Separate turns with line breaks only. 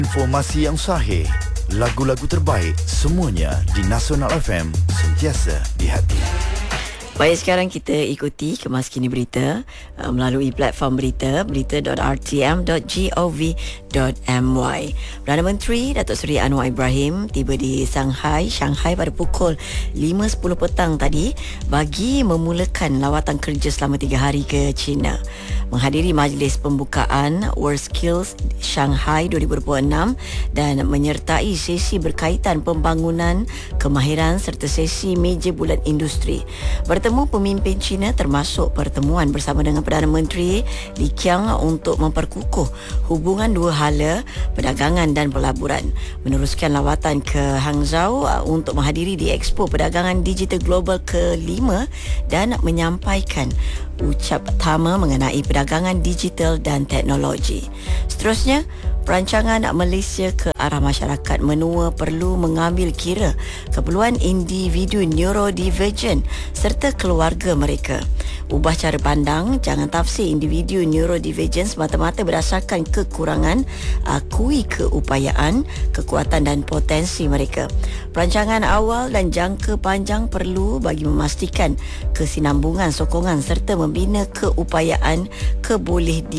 Informasi yang sahih, lagu-lagu terbaik, semuanya di Nasional FM, sentiasa di hati.
Baik, sekarang kita ikuti Kemas Kini Berita melalui platform berita berita.rtm.gov.my. Perdana Menteri Datuk Seri Anwar Ibrahim tiba di Shanghai pada pukul 5.10 petang tadi bagi memulakan lawatan kerja selama 3 hari ke China. Menghadiri majlis pembukaan WorldSkills Shanghai 2026 dan menyertai sesi berkaitan pembangunan kemahiran serta sesi meja bulat industri. Bertemu pemimpin China termasuk pertemuan bersama dengan Perdana Menteri Li Qiang untuk memperkukuh hubungan dua hala perdagangan dan pelaburan. Meneruskan lawatan ke Hangzhou untuk menghadiri di Expo Perdagangan Digital Global ke-5 dan menyampaikan ucap pertama mengenai perdagangan digital dan teknologi. Seterusnya, perancangan Malaysia ke arah masyarakat menua perlu mengambil kira keperluan individu neurodivergent serta keluarga mereka. Ubah cara pandang, jangan tafsir individu neurodivergent semata-mata berdasarkan kekurangan, akui keupayaan, kekuatan dan potensi mereka. Perancangan awal dan jangka panjang perlu bagi memastikan kesinambungan sokongan serta membina keupayaan keboleh